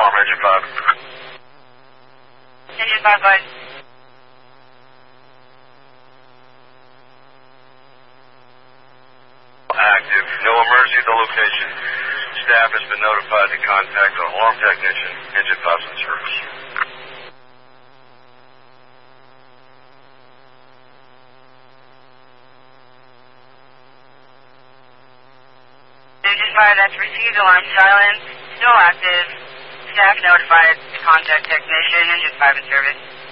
alarm, engine 5. Engine 5, bud. Active. No emergency at the location. Staff has been notified to contact an alarm technician. Engine 5's in service. Engine 5, that's received. Alarm silence. Still active. Staff notified to contact technician. Engine 5 in service.